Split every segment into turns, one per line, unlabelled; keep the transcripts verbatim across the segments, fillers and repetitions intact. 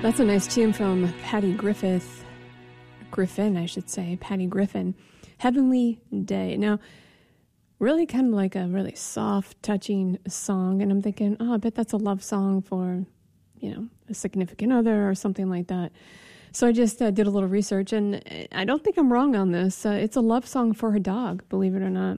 That's a nice tune from Patty Griffith. Griffin, I should say. Patty Griffin. Heavenly Day. Now, really kind of like a really soft, touching song. And I'm thinking, oh, I bet that's a love song for, you know, a significant other or something like that. So I just uh, did a little research, and I don't think I'm wrong on this. Uh, it's a love song for her dog, believe it or not.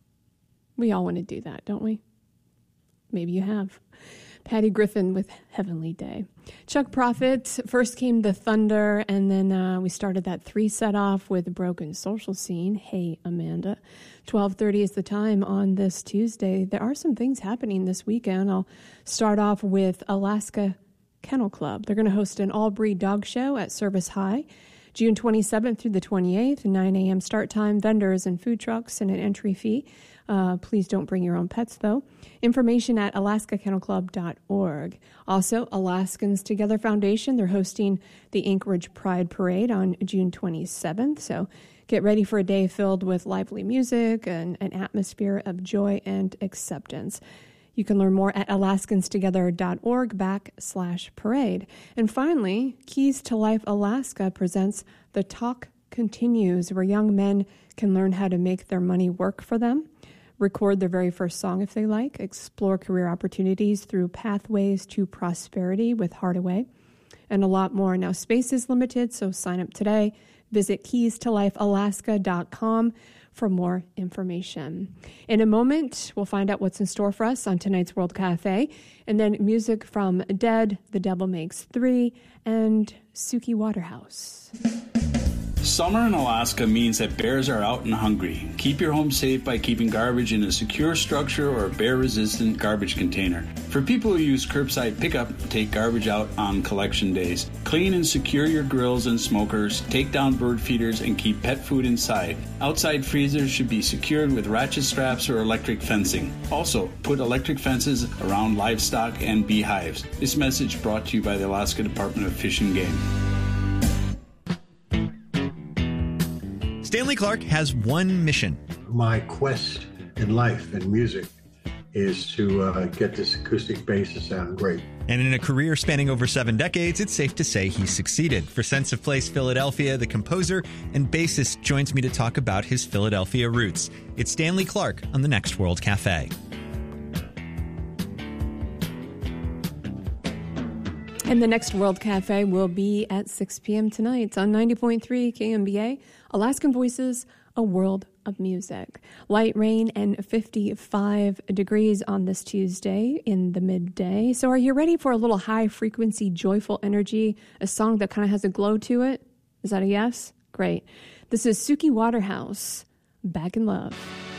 We all want to do that, don't we? Maybe you have. Patty Griffin with Heavenly Day. Chuck Prophet, first came The Thunder, and then uh, we started that three set off with Broken Social Scene. Hey, Amanda. twelve thirty is the time on this Tuesday. There are some things happening this weekend. I'll start off with Alaska Kennel Club. They're going to host an all-breed dog show at Service High, June twenty-seventh through the twenty-eighth, nine a.m. start time, vendors and food trucks, and an entry fee. Uh, please don't bring your own pets, though. Information at alaska kennel club dot org. Also, Alaskans Together Foundation, they're hosting the Anchorage Pride Parade on June twenty-seventh, so get ready for a day filled with lively music and an atmosphere of joy and acceptance. You can learn more at alaskans together dot org backslash parade. And finally, Keys to Life Alaska presents The Talk Continues, where young men can learn how to make their money work for them, record their very first song if they like, explore career opportunities through Pathways to Prosperity with Hardaway, and a lot more. Now, space is limited, so sign up today. Visit keys to life alaska dot com for more information. In a moment, we'll find out what's in store for us on tonight's World Cafe, and then music from Dead, The Devil Makes Three, and Suki Waterhouse.
Summer in Alaska means that bears are out and hungry. Keep your home safe by keeping garbage in a secure structure or a bear-resistant garbage container. For people who use curbside pickup, take garbage out on collection days. Clean and secure your grills and smokers, take down bird feeders, and keep pet food inside. Outside freezers should be secured with ratchet straps or electric fencing. Also, put electric fences around livestock and beehives. This message brought to you by the Alaska Department of Fish and Game.
Stanley Clarke has one mission.
My quest in life and music is to uh, get this acoustic bass to sound great.
And in a career spanning over seven decades, it's safe to say he's succeeded. For Sense of Place Philadelphia, the composer and bassist joins me to talk about his Philadelphia roots. It's Stanley Clarke on the Next World Cafe.
And the Next World Cafe will be at six p.m. tonight on ninety point three K M B A, Alaskan Voices, a world of music. Light rain and fifty-five degrees on this Tuesday in the midday. So are you ready for a little high-frequency, joyful energy, a song that kind of has a glow to it? Is that a yes? Great. This is Suki Waterhouse, Back in Love.